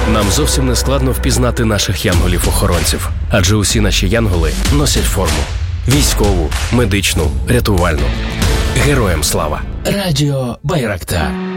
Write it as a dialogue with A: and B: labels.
A: Нам зовсім не складно впізнати наших янголів-охоронців, адже усі наші янголи носять форму. Військову, медичну, рятувальну. Героям слава!
B: Радіо Байрактар.